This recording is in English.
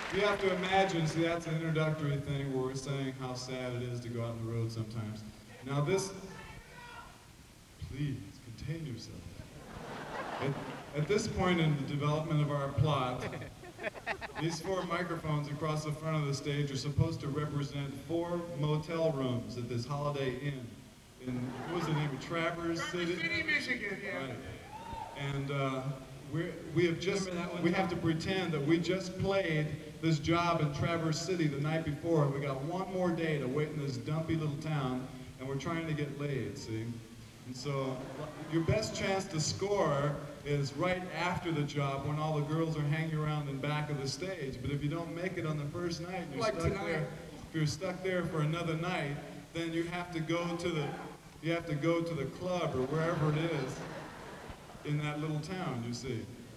You have to imagine, see, that's an introductory thing where we're saying how sad it is to go out on the road sometimes. Now this, please, contain yourself. At this point in the development of our plot, these four microphones across the front of the stage are supposed to represent four motel rooms at this Holiday Inn in, what was the name of Traverse City? City, Michigan, yeah. Right. And we have just, we have to pretend that we just played this job in Traverse City the night before. We got one more day to wait in this dumpy little town, and we're trying to get laid, see? And so your best chance to score is right after the job when all the girls are hanging around in back of the stage. But if you don't make it on the first night, and you're Like stuck tonight. there. If you're stuck there for another night, then you have to go to the club or wherever it is in that little town, you see.